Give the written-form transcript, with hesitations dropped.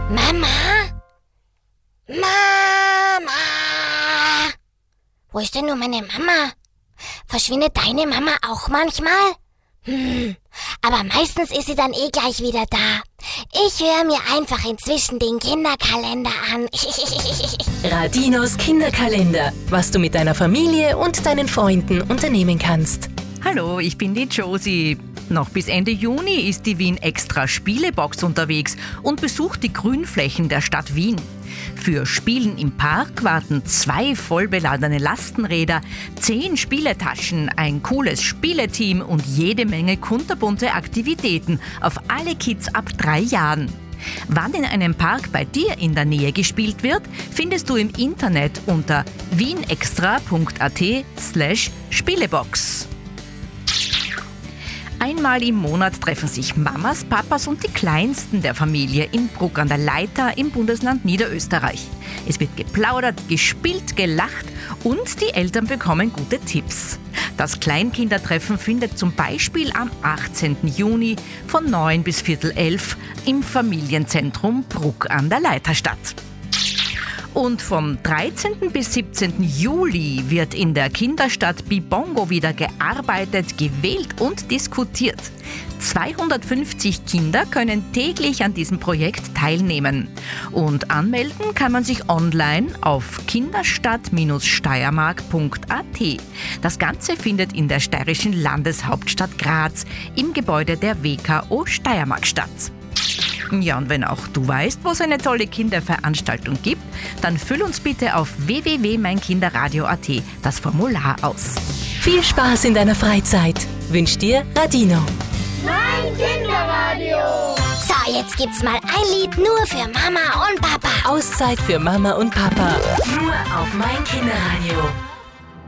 Mama? Mama? Wo ist denn nur meine Mama? Verschwindet deine Mama auch manchmal? Aber meistens ist sie dann gleich wieder da. Ich höre mir einfach inzwischen den Kinderkalender an. Radinos Kinderkalender, was du mit deiner Familie und deinen Freunden unternehmen kannst. Hallo, ich bin die Josie. Noch bis Ende Juni ist die Wien Extra Spielebox unterwegs und besucht die Grünflächen der Stadt Wien. Für Spielen im Park warten 2 vollbeladene Lastenräder, 10 Spieletaschen, ein cooles Spieleteam und jede Menge kunterbunte Aktivitäten auf alle Kids ab 3 Jahren. Wann in einem Park bei dir in der Nähe gespielt wird, findest du im Internet unter wienextra.at/Spielebox. Einmal im Monat treffen sich Mamas, Papas und die Kleinsten der Familie in Bruck an der Leitha im Bundesland Niederösterreich. Es wird geplaudert, gespielt, gelacht und die Eltern bekommen gute Tipps. Das Kleinkindertreffen findet zum Beispiel am 18. Juni von 9 bis 10:15 im Familienzentrum Bruck an der Leitha statt. Und vom 13. bis 17. Juli wird in der Kinderstadt Bibongo wieder gearbeitet, gewählt und diskutiert. 250 Kinder können täglich an diesem Projekt teilnehmen. Und anmelden kann man sich online auf kinderstadt-steiermark.at. Das Ganze findet in der steirischen Landeshauptstadt Graz im Gebäude der WKO Steiermark statt. Ja, und wenn auch du weißt, wo es eine tolle Kinderveranstaltung gibt, dann füll uns bitte auf www.meinkinderradio.at das Formular aus. Viel Spaß in deiner Freizeit wünscht dir Radino. Mein Kinderradio. So, jetzt gibt's mal ein Lied nur für Mama und Papa. Auszeit für Mama und Papa. Nur auf Mein Kinderradio.